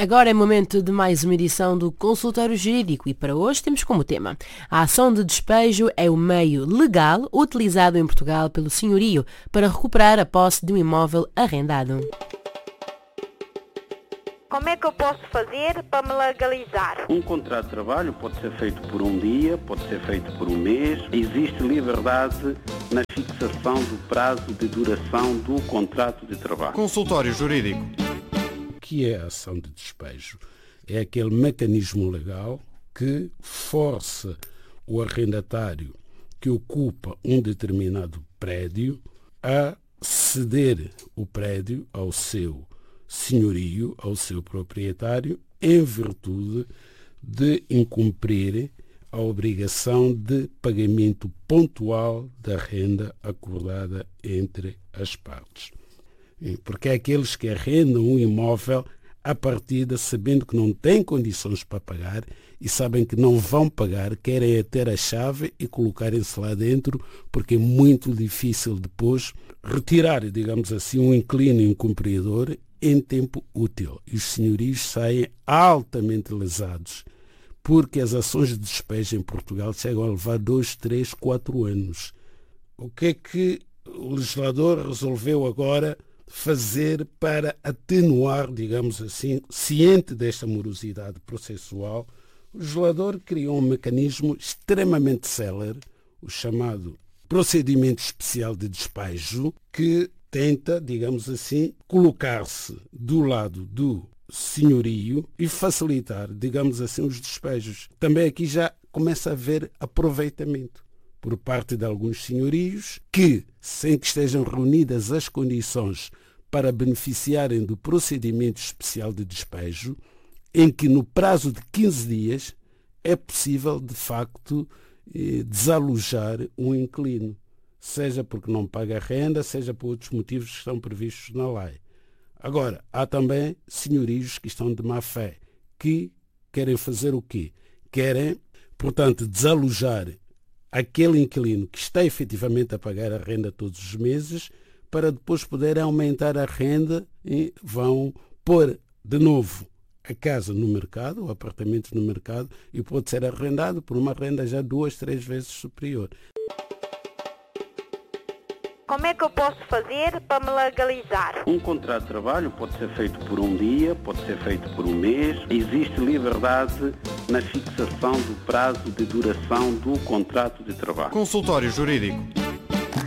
Agora é momento de mais uma edição do Consultório Jurídico e para hoje temos como tema: a ação de despejo é o meio legal utilizado em Portugal pelo senhorio para recuperar a posse de um imóvel arrendado. Como é que eu posso fazer para me legalizar? Um contrato de trabalho pode ser feito por um dia, pode ser feito por um mês. Existe liberdade na fixação do prazo de duração do contrato de trabalho. Consultório Jurídico. O que é a ação de despejo? É aquele mecanismo legal que força o arrendatário que ocupa um determinado prédio a ceder o prédio ao seu senhorio, ao seu proprietário, em virtude de incumprir a obrigação de pagamento pontual da renda acordada entre as partes. Porque é aqueles que arrendam um imóvel à partida, sabendo que não têm condições para pagar e sabem que não vão pagar, querem ter a chave e colocarem-se lá dentro, porque é muito difícil depois retirar, digamos assim, um inquilino incumpridor em tempo útil. E os senhorios saem altamente lesados, porque as ações de despejo em Portugal chegam a levar 2, 3, 4 anos. O que é que o legislador resolveu agora fazer para atenuar, digamos assim, ciente desta morosidade processual? O legislador criou um mecanismo extremamente célere, o chamado procedimento especial de despejo, que tenta, digamos assim, colocar-se do lado do senhorio e facilitar, digamos assim, os despejos. Também aqui já começa a haver aproveitamento por parte de alguns senhorios que, sem que estejam reunidas as condições para beneficiarem do procedimento especial de despejo, em que no prazo de 15 dias é possível, de facto, desalojar um inquilino, seja porque não paga renda, seja por outros motivos que estão previstos na lei. Agora, há também senhorios que estão de má fé, que querem fazer o quê? Querem, portanto, desalojar aquele inquilino que está efetivamente a pagar a renda todos os meses, para depois poderem aumentar a renda e vão pôr de novo a casa no mercado, o apartamento no mercado, e pode ser arrendado por uma renda já 2, 3 vezes superior. Como é que eu posso fazer para me legalizar? Um contrato de trabalho pode ser feito por um dia, pode ser feito por um mês. Existe liberdade na fixação do prazo de duração do contrato de trabalho. Consultório Jurídico.